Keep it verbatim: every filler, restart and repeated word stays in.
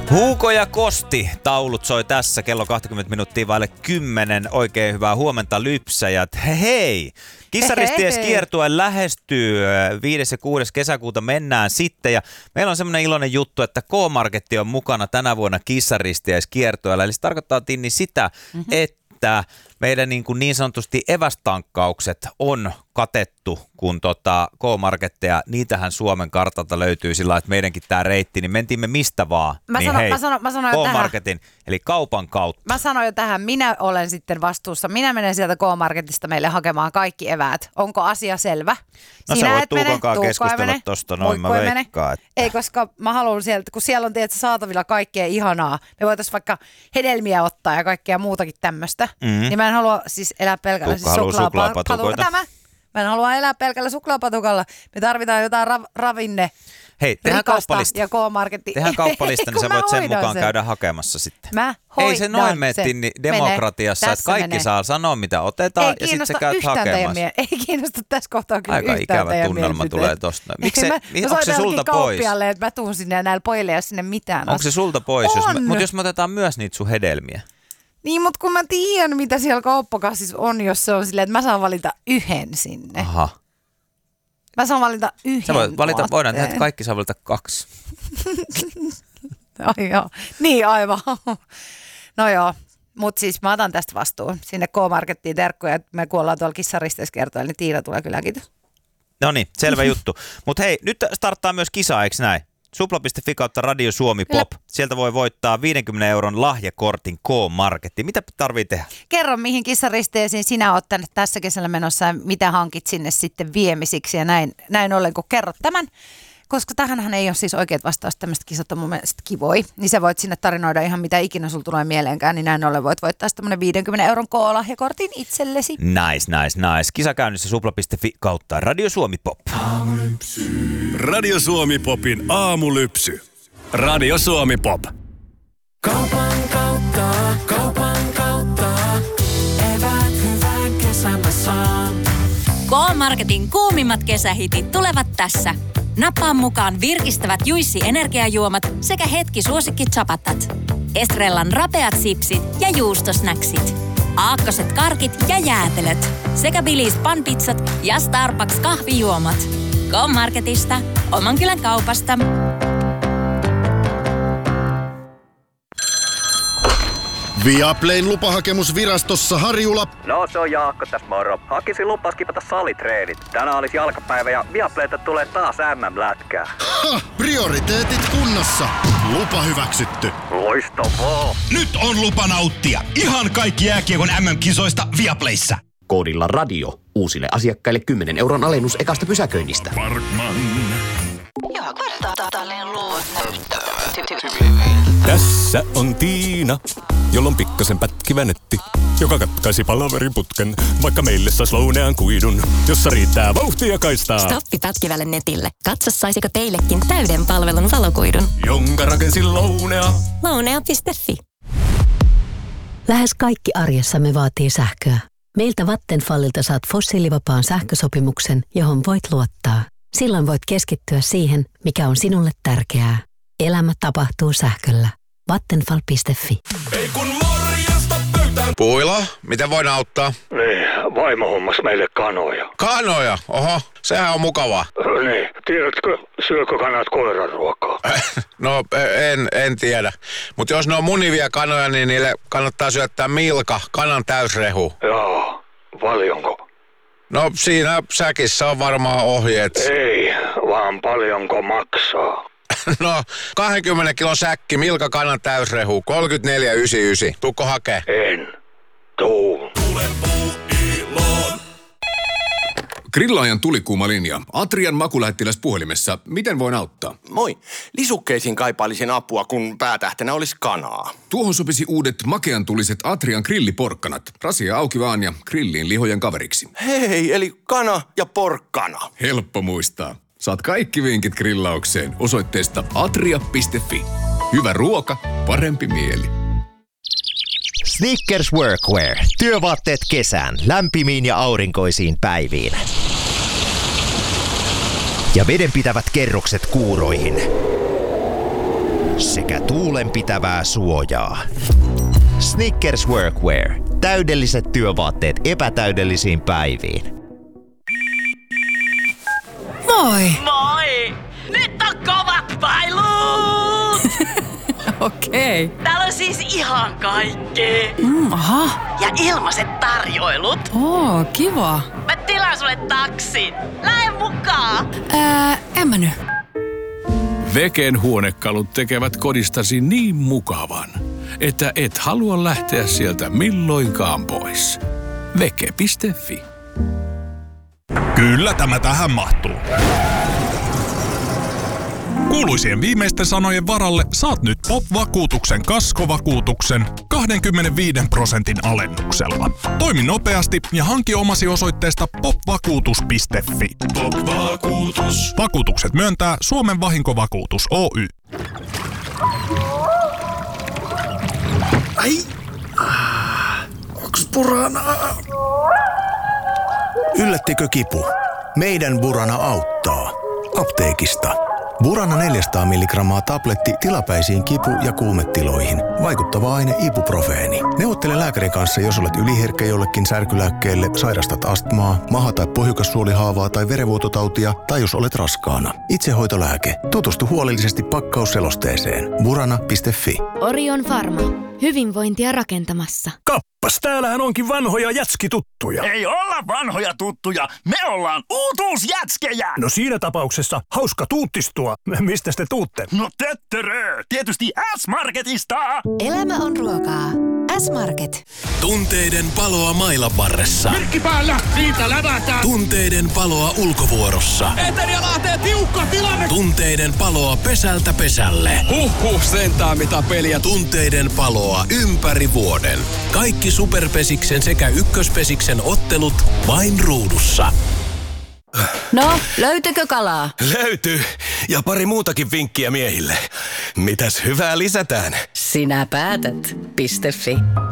Huuko ja Kosti, taulut soi tässä, kello kaksikymmentä minuuttia vaille kymmenen. Oikein hyvää huomenta lypsäjät. Hei hei! Kissaristies kiertue lähestyy viides ja kuudes kesäkuuta mennään sitten. Ja meillä on semmoinen iloinen juttu, että K-Marketti on mukana tänä vuonna Kissaristies kiertueella. Eli se tarkoittaa Tinni sitä, mm-hmm. että meidän niin, kuin niin sanotusti evästankkaukset on katettu, kun tota K-Marketteja, niitähän Suomen kartalta löytyy sillä, että meidänkin tämä reitti, niin mentiin me mistä vaan. Mä niin sanon, hei, mä sanon, mä sanon K-Marketin, eli kaupan kautta. Mä sanoin jo tähän, minä olen sitten vastuussa. Minä menen sieltä K-Marketista meille hakemaan kaikki eväät. Onko asia selvä? No Sinä sä voit et mene, Tuukonkaan keskustella tosta, noin mä veikkaan. Että... Ei, koska mä haluan sieltä, kun siellä on tietysti saatavilla kaikkea ihanaa. Me voitaisiin vaikka hedelmiä ottaa ja kaikkea muutakin tämmöistä. Mm-hmm. Niin mä en halua siis elää pelkällä siis suklaapatukoita. Tämä. Mä en halua elää pelkällä suklaapatukalla. Me tarvitaan jotain rav- ravinne. Hei, tehdään kauppalista. Ja K-Marketti. Tehdään kauppalista, niin sä voit sen mukaan sen. käydä hakemassa sitten. Mä hoidan Ei se noin mene Tinni demokratiassa, että kaikki menee. Saa sanoa mitä otetaan ei ja sitten sä käyt hakemassa. Mie- ei kiinnosta tässä kohtaa kyllä aika yhtään ikävä tunnelma tulee tosta. Miksi se, mä, onko se sulta pois? Että mä tuun sinne ja näillä pojille ei sinne mitään. Onko se sulta pois? Mutta jos me otetaan myös niitä sun hedelmiä. Niin, mutta kun mä tiedän, mitä siellä kauppakassissa on, jos se on silleen, että mä saan valita yhden sinne. Aha. Mä saan valita yhden. Sä voit valita, voidaan tehdä, että kaikki saa valita kaksi. Ai joo. Niin, aivan. No joo, mutta siis mä otan tästä vastuun. Sinne K-Markettiin terkkuja, että me kun ollaan tuolla Kissaristeessa kertoilla, niin Tiina tulee kyllä kiitos. No niin, selvä juttu. Mutta hei, nyt starttaa myös kisa, eikö näin? Supla piste fi kautta Radio Suomi Pop. Sieltä voi voittaa viidenkymmenen euron lahjakortin K-Markettiin. Mitä tarvii tehdä? Kerro, mihin kissaristeisiin sinä oot tänne tässä kesällä menossa ja mitä hankit sinne sitten viemisiksi ja näin, näin ollen, kun kerrot tämän. Koska tähänhän ei ole siis oikeat vastaus, tämmöistä kisat on mun mielestä kivoi. Niin sä voit sinne tarinoida ihan mitä ikinä sulla tulee mieleenkään, niin näin ollen voit voittaa tämmöinen viidenkymmenen euron K-lahjakortin itsellesi. Nice, nice, nice. Kisa käynnissä supla piste fi kautta Radio Suomi Pop. Aamulypsy. Radio Suomi Popin aamulypsy. Radio Suomi Pop. Kaupan kautta, kaupan kautta, evät hyvän kesän mä saan. K-Marketin kuumimmat kesähitit tulevat tässä. Nappaa mukaan virkistävät Juissi energiajuomat sekä hetki suosikki chapatat. Estrellan rapeat sipsit ja juustosnäksit. Aakkoset karkit ja jäätelöt. Sekä Bilis panpizzat ja Starbucks kahvijuomat. K-Marketista, oman kylän kaupasta. Viaplayn lupahakemusvirastossa Harjula. No se on Jaakko tässä moro. Hakisin lupaa skipata salitreenit. Tänään olisi jalkapäivä ja Viaplayta tulee taas äm äm-lätkää. Ha! Prioriteetit kunnossa. Lupa hyväksytty. Loistavaa. Nyt on lupa nauttia ihan kaikki jääkiekon äm äm-kisoista Viaplayssa. Koodilla radio. Uusille asiakkaille kymmenen euron alennus ekasta pysäköinnistä. Parkman. Joka kvartaalin luonne. Tässä on Tiina, jolla on pikkasen pätkivä netti, joka katkaisi palaverin putken, vaikka meille sais lounean kuidun, jossa riittää vauhtia kaistaa. Stoppi pätkivälle netille. Katso, saisiko teillekin täyden palvelun valokuidun. Jonka rakensin Lounea. Lounea piste fi. Lähes kaikki arjessamme vaatii sähköä. Meiltä Vattenfallilta saat fossiilivapaan sähkösopimuksen, johon voit luottaa. Silloin voit keskittyä siihen, mikä on sinulle tärkeää. Elämä tapahtuu sähköllä. Vattenfall piste fi. Ei kun morjesta pöytään. Puila, miten voin auttaa? Niin, vaimo hommas meille kanoja. Kanoja? Oho, sehän on mukavaa. Niin, tiedätkö, syökö kanat koiran ruokaa? No, en, en tiedä. Mutta jos ne on munivia kanoja, niin niille kannattaa syöttää milka, kanan täysrehu. Joo, paljonko? No, siinä säkissä on varmaan ohjeet. Ei, vaan paljonko maksaa. No, kaksikymmentä kilon säkki, milka kanan täysrehu, kolmekymmentäneljä yhdeksänkymmentäyhdeksän. Tuukko hakee? En. Tuu. Tule puuiloon. Grillaajan tulikuuma linja. Atrian makulähettiläs puhelimessa. Miten voin auttaa? Moi. Lisukkeisiin kaipailisin apua, kun päätähtenä olisi kanaa. Tuohon sopisi uudet makean tuliset Atrian grilliporkkanat. Rasia auki vaan ja grilliin lihojen kaveriksi. Hei, eli kana ja porkkana. Helppo muistaa. Saat kaikki vinkit grillaukseen osoitteesta atria piste fi. Hyvä ruoka, parempi mieli. Snickers Workwear. Työvaatteet kesään, lämpimiin ja aurinkoisiin päiviin. Ja vedenpitävät kerrokset kuuroihin. sekä tuulenpitävää suojaa. Snickers Workwear. Täydelliset työvaatteet epätäydellisiin päiviin. Moi! Moi! Nyt on kovat pailut! Okei. Okay. Täällä on siis ihan kaikkea. Mm, aha. Ja ilmaiset tarjoilut. Oo, kiva. Mä tilaan sulle taksin. Lähde mukaan. Ää, en mä nyt. Veken huonekalut tekevät kodistasi niin mukavan, että et halua lähteä sieltä milloinkaan pois. Veke piste fi. Kyllä tämä tähän mahtuu. Kuuluisien viimeisten sanojen varalle saat nyt Pop-vakuutuksen kaskovakuutuksen kaksikymmentäviisi prosentin alennuksella. Toimi nopeasti ja hanki omasi osoitteesta popvakuutus piste fi. Pop-vakuutus. Vakuutukset myöntää Suomen Vahinkovakuutus Oy. Ai, ah, onks Buranaa? Yllättikö kipu? Meidän Burana auttaa. Apteekista. Burana neljäsataa milligrammaa tabletti tilapäisiin kipu- ja kuumetiloihin. Vaikuttava aine ibuprofeeni. Neuvottele lääkärin kanssa, jos olet yliherkkä jollekin särkylääkkeelle, sairastat astmaa, maha- tai pohjukassuolihaavaa tai verenvuototautia, tai jos olet raskaana. Itsehoitolääke. Tutustu huolellisesti pakkausselosteeseen. burana piste fi. Orion Pharma. Hyvinvointia rakentamassa. Kappas, täällähän onkin vanhoja jätskituttuja. Ei olla vanhoja tuttuja, me ollaan uutuusjätskejä! No siinä tapauksessa hauska tuuttistua. Mistä te tuutte? No töttörö, tietysti S-Marketista! Elämä on ruokaa. S-Market. Tunteiden paloa mailan varressa. Merkki päällä, siitä lävätään! Tunteiden paloa ulkovuorossa. Eteria lähtee tiukka tilanne! Tunteiden paloa pesältä pesälle. Huhhuh, sentään mitä peliä. Tunteiden paloa ympäri vuoden. Kaikki Superpesiksen sekä Ykköspesiksen ottelut vain ruudussa. No, löytyykö kalaa? Löytyy. Ja pari muutakin vinkkiä miehille. Mitäs hyvää lisätään? Sinä päätät. Piste fi.